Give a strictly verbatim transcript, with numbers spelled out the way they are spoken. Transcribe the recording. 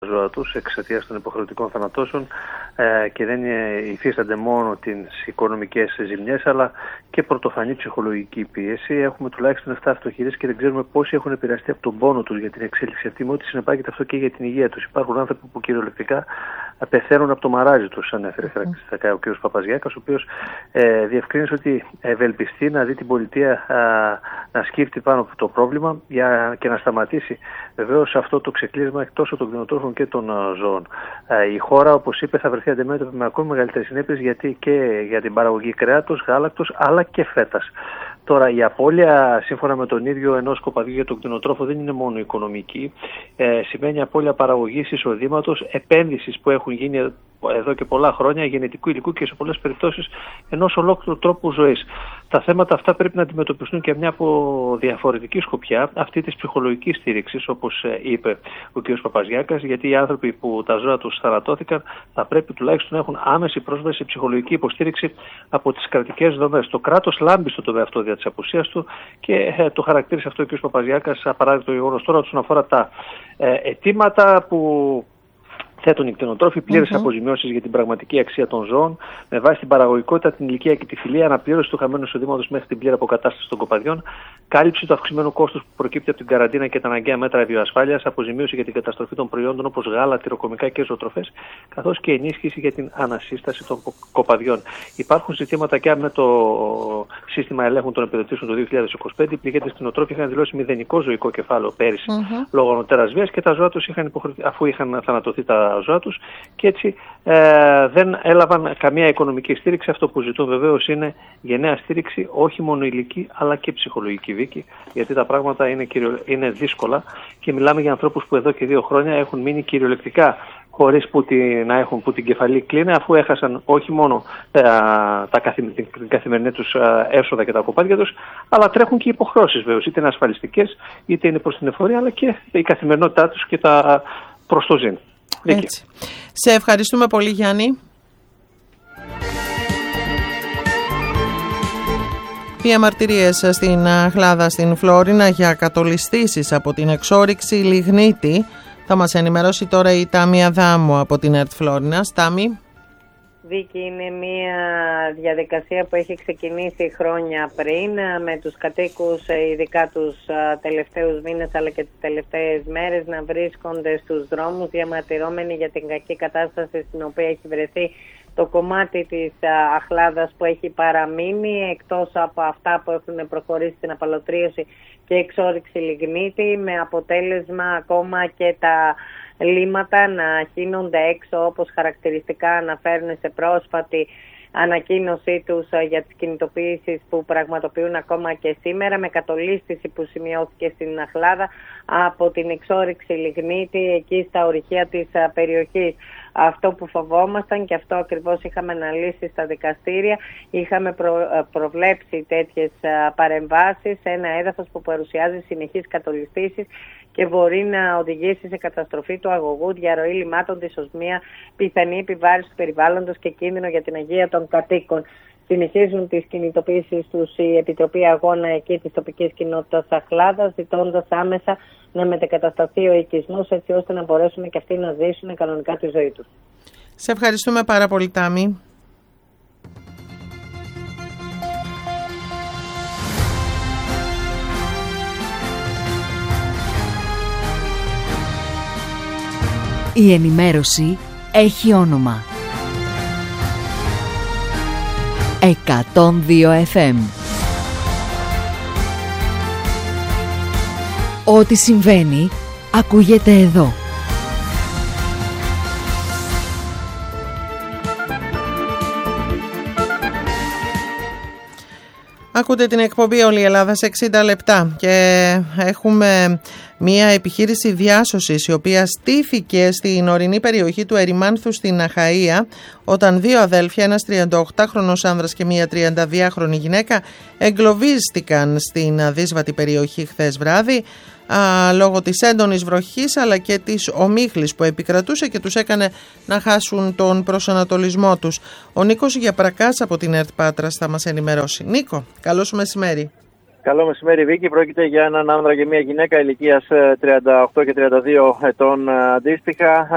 ζώα τους εξαιτίας των υποχρεωτικών θανατώσεων ε, και δεν υφίστανται μόνο τις οικονομικές ζημιές αλλά και πρωτοφανή ψυχολογική πίεση. Έχουμε τουλάχιστον επτά αυτοχειρίες και δεν ξέρουμε πόσοι έχουν επηρεαστεί από τον πόνο τους για την εξέλιξη αυτή, με ό,τι συνεπάγεται αυτό και για την υγεία τους. Υπάρχουν άνθρωποι που κυριολεκτικά πεθαίνουν από το μαράζι τους, ανέφερε χαρακτηριστικά ο κ. Παπαζιάκας, ο οποίος ε, διευκρίνησε ότι ευελπιστεί να δει την πολιτεία α, να σκύφτει πάνω από το πρόβλημα για, και να σταματήσει βεβαίως αυτό το ξεκλείσμα τόσο των κτηνοτρόφων και των α, ζώων. Α, η χώρα, όπως είπε, θα βρεθεί αντιμέτωπη με ακόμη μεγαλύτερες συνέπειες, γιατί και για την παραγωγή κρέατος, γάλακτος αλλά και φέτας. Τώρα, η απώλεια, σύμφωνα με τον ίδιο, ενός σκοπαδιού για τον κτηνοτρόφο δεν είναι μόνο οικονομική. Ε, σημαίνει απώλεια παραγωγής, εισοδήματος, επένδυσης που έχουν γίνει εδώ και πολλά χρόνια, γενετικού υλικού και σε πολλές περιπτώσεις ενός ολόκληρου τρόπου ζωής. Τα θέματα αυτά πρέπει να αντιμετωπιστούν και μια από διαφορετική σκοπιά, αυτή της ψυχολογικής στήριξης, όπως είπε ο κ. Παπαζιάκας, γιατί οι άνθρωποι που τα ζώα τους θανατώθηκαν θα πρέπει τουλάχιστον να έχουν άμεση πρόσβαση σε ψυχολογική υποστήριξη από τις κρατικές δομές. Το κράτος λάμπει στο τομέα αυτό δια της απουσίας του και ε, το χαρακτήρισε αυτό ο κ. Παπαζιάκας απαράδεκτο γεγονός. Τώρα, όσον αφορά τα ε, αιτήματα που θέτουν οι κτηνοτρόφοι, πλήρες mm-hmm. αποζημιώσεις για την πραγματική αξία των ζώων με βάση την παραγωγικότητα, την ηλικία και τη φιλία, αναπλήρωση του χαμένου εισοδήματος μέχρι την πλήρη αποκατάσταση των κοπαδιών, κάλυψη του αυξημένου κόστους που προκύπτει από την καραντίνα και τα αναγκαία μέτρα βιοασφάλειας, αποζημίωση για την καταστροφή των προϊόντων όπως γάλα, τυροκομικά και ζωοτροφές, καθώς και ενίσχυση για την ανασύσταση των κοπαδιών. Υπάρχουν ζητήματα και με το σύστημα ελέγχου των επιδοτήσεων το δύο χιλιάδες είκοσι πέντε. Οι πληγέντες κτηνοτρόφοι είχαν δηλώσει μηδενικό ζωικό κεφάλαιο πέρυσι mm-hmm. λόγω ανωτέρας βίας και τα ζώα τους είχαν υποχρεωθεί, αφού είχαν θανατωθεί τα ζώα τους, και έτσι ε, δεν έλαβαν καμία οικονομική στήριξη. Αυτό που ζητούν βεβαίως είναι γενναία στήριξη, όχι μόνο υλική αλλά και ψυχολογική, Βίκη, γιατί τα πράγματα είναι, κυριο... είναι δύσκολα και μιλάμε για ανθρώπους που εδώ και δύο χρόνια έχουν μείνει κυριολεκτικά χωρίς που τη, να έχουν που την κεφαλή κλείνει, αφού έχασαν όχι μόνο τα, τα καθημερι, την καθημερινή τους έσοδα και τα κοπάδια τους, αλλά τρέχουν και υποχρεώσεις βέβαιως, είτε είναι ασφαλιστικές, είτε είναι προς την εφορία, αλλά και η καθημερινότητά τους και τα προς το ζήν. Έτσι. Σε ευχαριστούμε πολύ, Γιάννη. Διαμαρτυρίες στην Αχλάδα στην Φλόρινα για κατολιστήσεις από την εξόρυξη λιγνίτη. Θα μας ενημερώσει τώρα η Τάμη Αδάμου από την ΕΡΤ Φλόρινας. Τάμη. Βίκη, είναι μια διαδικασία που έχει ξεκινήσει χρόνια πριν με τους κατοίκους, ειδικά τους τελευταίους μήνες αλλά και τις τελευταίες μέρες, να βρίσκονται στους δρόμους διαμαρτυρόμενοι για την κακή κατάσταση στην οποία έχει βρεθεί το κομμάτι της Αχλάδας που έχει παραμείνει, εκτός από αυτά που έχουν προχωρήσει στην απαλωτρίωση και εξόρυξη λιγνίτη, με αποτέλεσμα ακόμα και τα λίματα να χύνονται έξω, όπως χαρακτηριστικά αναφέρουν σε πρόσφατη ανακοίνωσή τους για τις κινητοποιήσεις που πραγματοποιούν ακόμα και σήμερα, με κατολίσθηση που σημειώθηκε στην Αχλάδα από την εξόρυξη λιγνίτη εκεί στα ορυχεία της περιοχής. Αυτό που φοβόμασταν, και αυτό ακριβώς είχαμε αναλύσει στα δικαστήρια, είχαμε προ, προβλέψει τέτοιες παρεμβάσεις σε ένα έδαφος που παρουσιάζει συνεχείς κατολιστήσεις και μπορεί να οδηγήσει σε καταστροφή του αγωγού, διαρροή λιμάτων, δυσοσμία, πιθανή επιβάρυνση του περιβάλλοντος και κίνδυνο για την υγεία των κατοίκων. Συνεχίζουν τις κινητοποιήσεις τους η Επιτροπή Αγώνα εκεί της τοπικής κοινότητας Αχλάδας, ζητώντας άμεσα να μετεκατασταθεί ο οικισμός, έτσι ώστε να μπορέσουν και αυτοί να ζήσουν κανονικά τη ζωή τους. Σε ευχαριστούμε πάρα πολύ, Τάμη. Η ενημέρωση έχει όνομα. εκατόν δύο εφ εμ. Ό,τι συμβαίνει ακούγεται εδώ. Ακούτε την εκπομπή Όλη η Ελλάδα σε εξήντα λεπτά και έχουμε μια επιχείρηση διάσωσης η οποία στήθηκε στην ορεινή περιοχή του Ερημάνθου στην Αχαΐα, όταν δύο αδέλφια, ένας τριανταοκτάχρονος άνδρας και μια τριανταδυάχρονη γυναίκα, εγκλωβίστηκαν στην αδύσβατη περιοχή χθες βράδυ α, λόγω της έντονης βροχής αλλά και της ομίχλης που επικρατούσε και τους έκανε να χάσουν τον προσανατολισμό τους. Ο Νίκος Γιαπρακάς από την ΕΡΤ Πάτρας θα μας ενημερώσει. Νίκο, καλό σου μεσημέρι. Καλό μεσημέρι, Βίκη. Πρόκειται για έναν άνδρα και μια γυναίκα ηλικίας τριάντα οκτώ και τριάντα δύο ετών αντίστοιχα.